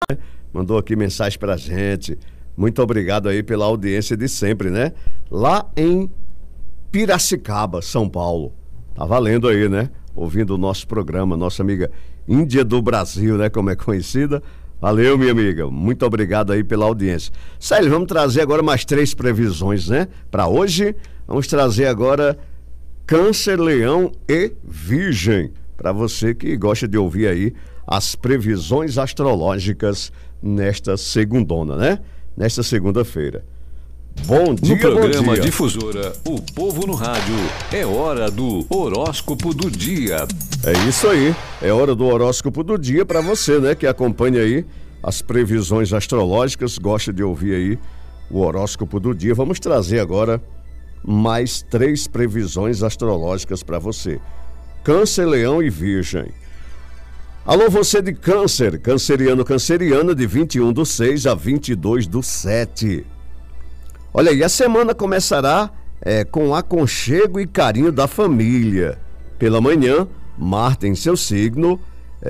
Mandou aqui mensagem pra gente. Muito obrigado aí pela audiência de sempre, né? Lá em Piracicaba, São Paulo. Tá valendo aí, né? Ouvindo o nosso programa, nossa amiga Índia do Brasil, né? Como é conhecida. Valeu, minha amiga. Muito obrigado aí pela audiência. Célio, vamos trazer agora mais 3 previsões, né? Para hoje, vamos trazer agora Câncer, Leão e Virgem. Para você que gosta de ouvir aí as previsões astrológicas nesta segundona, né? Nesta segunda-feira. Bom dia, no programa bom dia. Difusora, o povo no rádio, é hora do horóscopo do dia. É isso aí, é hora do horóscopo do dia para você, né? Que acompanha aí as previsões astrológicas, gosta de ouvir aí o horóscopo do dia. Vamos trazer agora mais 3 previsões astrológicas para você. Câncer, Leão e Virgem. Alô, você de Câncer, canceriano, canceriana, de 21/6 a 22/7. Olha aí, a semana começará com aconchego e carinho da família. Pela manhã, Marte em seu signo,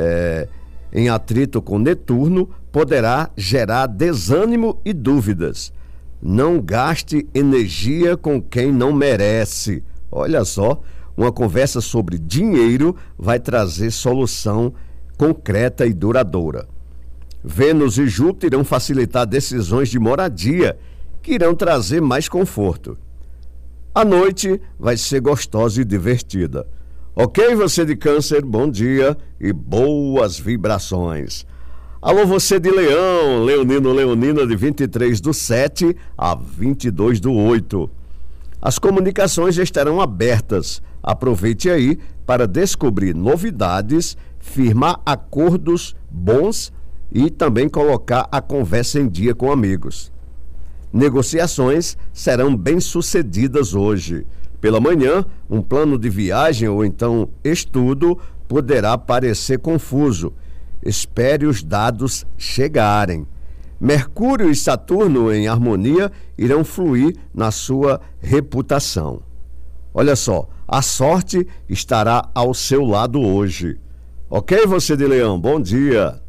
em atrito com Netuno, poderá gerar desânimo e dúvidas. Não gaste energia com quem não merece. Olha só, uma conversa sobre dinheiro vai trazer solução concreta e duradoura. Vênus e Júpiter irão facilitar decisões de moradia que irão trazer mais conforto. A noite vai ser gostosa e divertida. Ok, você de Câncer, bom dia e boas vibrações. Alô, você de Leão, leonino, leonina, de 23/7 a 22/8. As comunicações estarão abertas. Aproveite aí para descobrir novidades, firmar acordos bons e também colocar a conversa em dia com amigos. Negociações serão bem-sucedidas hoje. Pela manhã, um plano de viagem ou então estudo poderá parecer confuso. Espere os dados chegarem. Mercúrio e Saturno em harmonia irão fluir na sua reputação. Olha só, a sorte estará ao seu lado hoje. Ok, você de Leão, bom dia.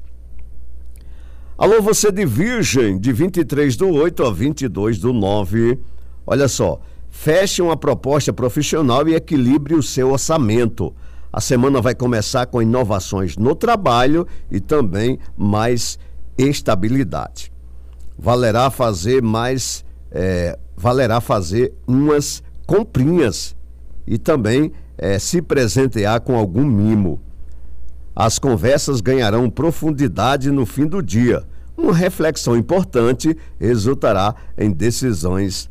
Alô, você de Virgem, de 23/8 a 22/9. Olha só, feche uma proposta profissional e equilibre o seu orçamento. A semana vai começar com inovações no trabalho e também mais estabilidade. Valerá fazer umas comprinhas e também se presentear com algum mimo. As conversas ganharão profundidade no fim do dia. Uma reflexão importante resultará em decisões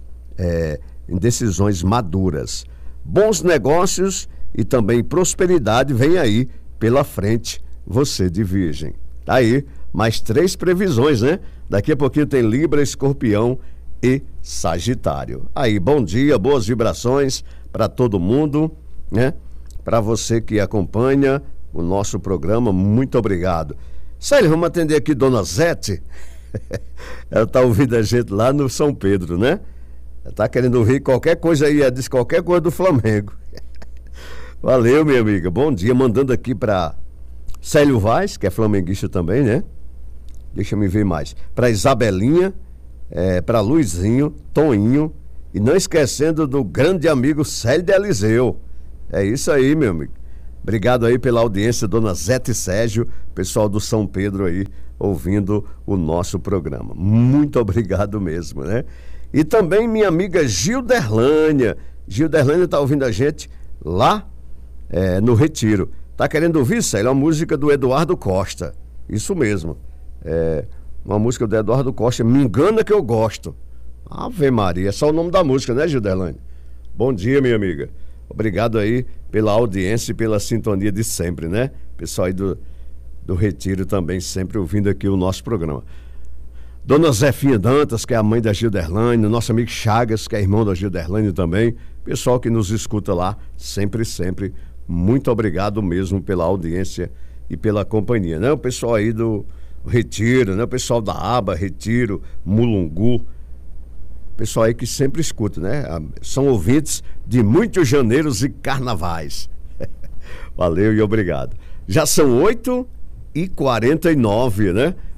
maduras. Bons negócios e também prosperidade vem aí pela frente, você de Virgem. Tá aí, mais 3 previsões, né? Daqui a pouquinho tem Libra, Escorpião e Sagitário. Aí, bom dia, boas vibrações para todo mundo, né? Para você que acompanha o nosso programa, muito obrigado. Sério, vamos atender aqui Dona Zete. Ela tá ouvindo a gente lá no São Pedro, né? Ela tá querendo ouvir qualquer coisa aí, ela disse qualquer coisa do Flamengo. Valeu, minha amiga, bom dia. Mandando aqui para Célio Vaz, que é flamenguista também, né? Deixa eu me ver mais. Para Isabelinha, para Luizinho, Toninho, e não esquecendo do grande amigo Célio de Eliseu. É isso aí, meu amigo. Obrigado aí pela audiência, Dona Zete Sérgio, pessoal do São Pedro aí, ouvindo o nosso programa. Muito obrigado mesmo, né? E também minha amiga Gilderlânia. Gilderlânia está ouvindo a gente lá no Retiro. Tá querendo ouvir, Célio? É uma música do Eduardo Costa. Isso mesmo. Uma música do Eduardo Costa, Me Engana Que Eu Gosto. Ave Maria, é só o nome da música, né, Gilderlânia? Bom dia, minha amiga. Obrigado aí pela audiência e pela sintonia de sempre, né? Pessoal aí do Retiro também sempre ouvindo aqui o nosso programa. Dona Zefinha Dantas, que é a mãe da Gilderlânia, nosso amigo Chagas, que é irmão da Gilderlânia também. Pessoal que nos escuta lá, sempre, muito obrigado mesmo pela audiência e pela companhia, né? O pessoal aí do Retiro, né? O pessoal da Aba, Retiro, Mulungu. Pessoal aí que sempre escuta, né? São ouvintes de muitos janeiros e carnavais. Valeu e obrigado. Já são 8h49, né?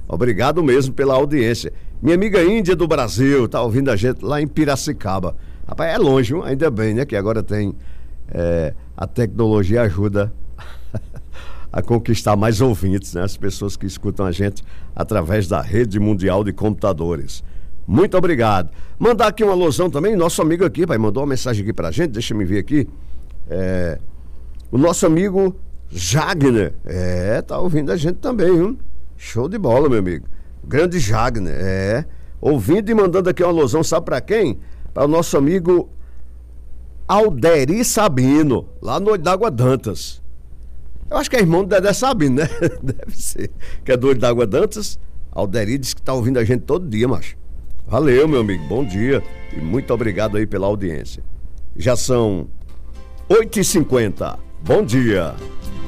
Obrigado mesmo pela audiência. Minha amiga Índia do Brasil tá ouvindo a gente lá em Piracicaba. Rapaz, é longe, viu? Ainda bem, né? Que agora tem... a tecnologia ajuda a conquistar mais ouvintes, né? As pessoas que escutam a gente através da rede mundial de computadores. Muito obrigado. Mandar aqui uma alusão também, nosso amigo aqui, pai, mandou uma mensagem aqui pra gente, deixa eu me ver aqui. O nosso amigo Jagner, tá ouvindo a gente também, viu? Show de bola, meu amigo. Grande Jagner, ouvindo e mandando aqui uma alusão, sabe pra quem? Para o nosso amigo Alderi Sabino, lá no Olho d'Água Dantas. Eu acho que é irmão do Dedé Sabino, né? Deve ser. Que é do Olho d'Água Dantas. Alderi diz que tá ouvindo a gente todo dia, macho. Valeu, meu amigo. Bom dia. E muito obrigado aí pela audiência. Já são 8h50. Bom dia.